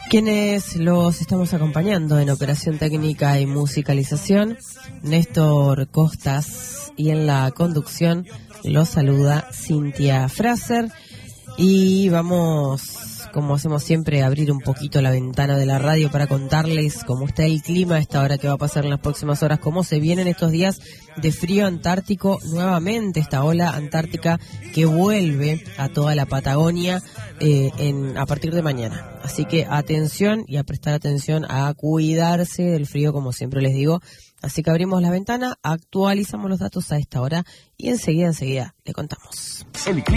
Quienes los estamos acompañando en operación técnica y musicalización, Néstor Costas, y en la conducción los saluda Cintia Fraser. Y vamos, como hacemos siempre, a abrir un poquito la ventana de la radio para contarles cómo está el clima a esta hora que va a pasar en las próximas horas, cómo se vienen estos días de frío antártico, nuevamente esta ola antártica que vuelve a toda la Patagonia a partir de mañana. Así que atención y a prestar atención, a cuidarse del frío, como siempre les digo. Así que abrimos la ventana, actualizamos los datos a esta hora y enseguida le contamos. El clima